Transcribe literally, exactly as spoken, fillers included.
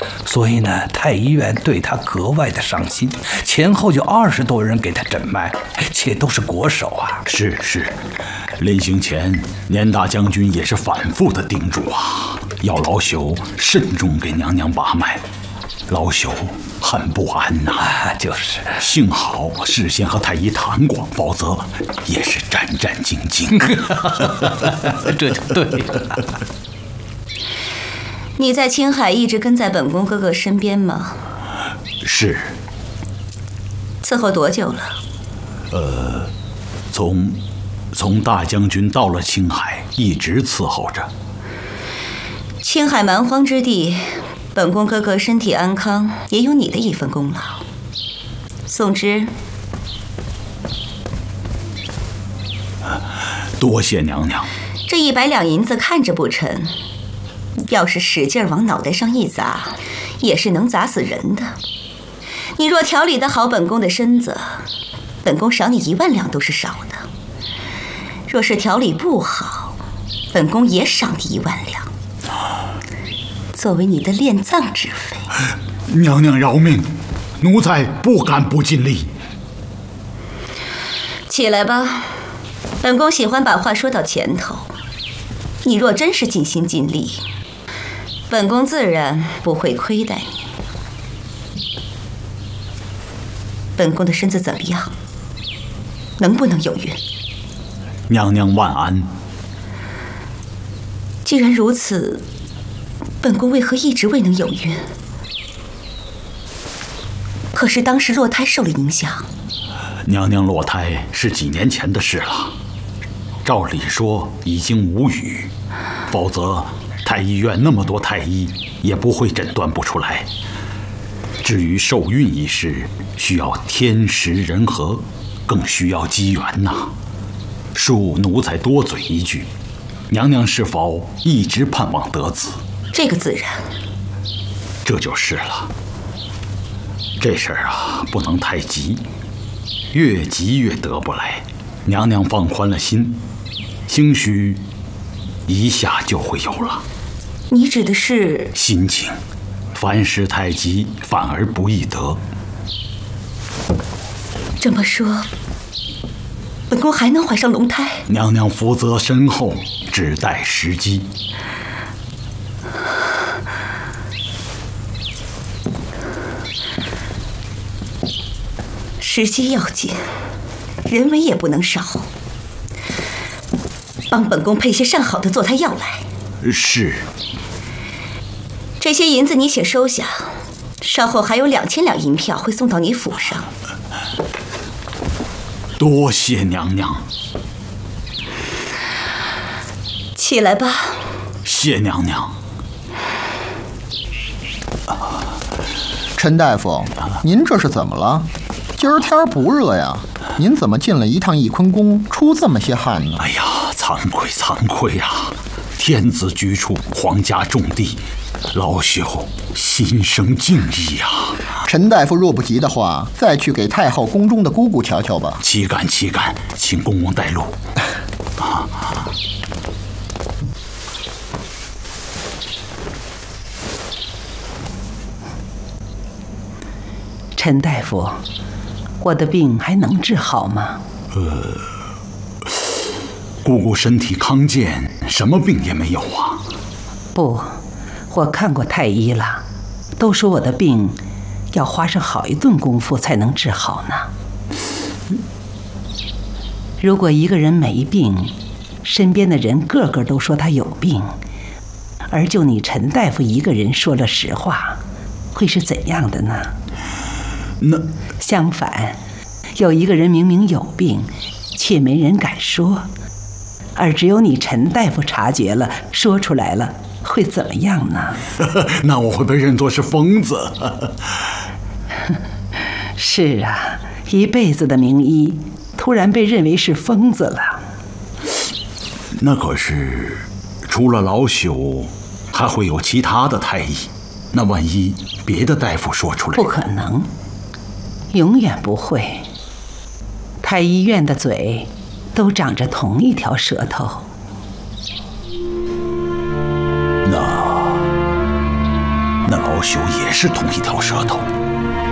所以呢，太医院对他格外的上心，前后有二十多人给他诊脉，且都是国手啊。 是是，临行前，年大将军也是反复的叮嘱啊，要老朽慎重给娘娘把脉。老朽很不安呐、 啊，就是。 幸好事先和太医谈过，否则也是战战兢兢。 这就对了。 你在青海一直跟在本宫哥哥身边吗？ 是。 伺候多久了？ 呃，从从大将军到了青海，一直伺候着。 青海蛮荒之地，本宫哥哥身体安康，也有你的一份功劳。宋之， 多谢娘娘。 这一百两银子看着不沉，要是使劲往脑袋上一砸，也是能砸死人的。你若调理得好本宫的身子，本宫赏你一万两都是少的；若是调理不好，本宫也赏你一万两，作为你的殓葬之费。 娘娘饶命，奴才不敢不尽力。 起来吧，本宫喜欢把话说到前头。你若真是尽心尽力，本宫自然不会亏待你。本宫的身子怎么样？能不能有孕？ 娘娘万安。 既然如此，本宫为何一直未能有孕？可是当时落胎受了影响。 娘娘落胎是几年前的事了，照理说已经无语，否则太医院那么多太医也不会诊断不出来。至于受孕一事，需要天时人和，更需要机缘呐。恕奴才多嘴一句，娘娘是否一直盼望得子？ 这个自然。 这就是了。这事儿啊，不能太急，越急越得不来。娘娘放宽了心，兴许一下就会有了。 你指的是心情，凡事太急反而不易得。 这么说，本宫还能怀上龙胎？ 娘娘福泽深厚，只待时机。 时机要紧，人为也不能少。帮本宫配些上好的坐胎药来。 是。 这些银子你且收下，稍后还有两千两银票会送到你府上。 多谢娘娘。 起来吧。 谢娘娘。 陈大夫，您这是怎么了？今儿天不热呀，您怎么进了一趟翊坤宫，出这么些汗呢？ 哎呀，惭愧惭愧呀！天子居处，皇家重地，老朽心生敬意呀。 陈大夫若不急的话，再去给太后宫中的姑姑瞧瞧吧。 岂敢岂敢，请公公带路。啊陈大夫，我的病还能治好吗？ 呃，姑姑身体康健，什么病也没有啊。 不，我看过太医了，都说我的病要花上好一顿功夫才能治好呢。如果一个人没病，身边的人个个都说他有病，而就你陈大夫一个人说了实话，会是怎样的呢？ 那相反，有一个人明明有病，却没人敢说，而只有你陈大夫察觉了，说出来了，会怎么样呢？ 那我会被认作是疯子。 是啊，一辈子的名医，突然被认为是疯子了。 那可是，除了老朽，还会有其他的太医。那万一别的大夫说出来， 不可能。永远不会。太医院的嘴都长着同一条舌头。 那那老貅也是同一条舌头。